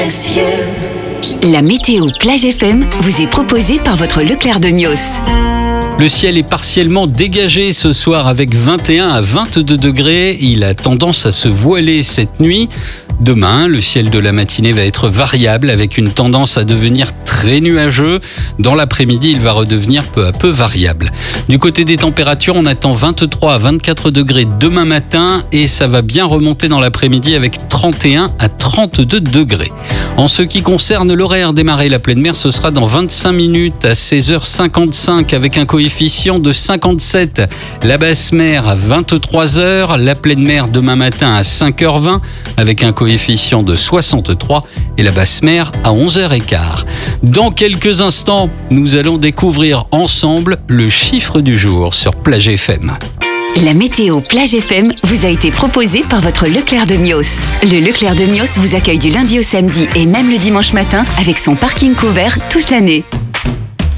miss you. La météo Plage FM vous est proposée par votre Leclerc de Mios. Le ciel est partiellement dégagé ce soir avec 21 à 22 degrés. Il a tendance à se voiler cette nuit. Demain, le ciel de la matinée va être variable avec une tendance à devenir très nuageux. Dans l'après-midi, il va redevenir peu à peu variable. Du côté des températures, on attend 23 à 24 degrés demain matin et ça va bien remonter dans l'après-midi avec 31 à 32 degrés. En ce qui concerne l'horaire des marées, la pleine mer, ce sera dans 25 minutes à 16h55 avec un coefficient de 57. La basse mer à 23h, la pleine mer demain matin à 5h20 avec un coefficient de 63 et la basse mer à 11h15. Dans quelques instants, nous allons découvrir ensemble le chiffre du jour sur Plage FM. La météo Plage FM vous a été proposée par votre Leclerc de Mios. Le Leclerc de Mios vous accueille du lundi au samedi et même le dimanche matin avec son parking couvert toute l'année.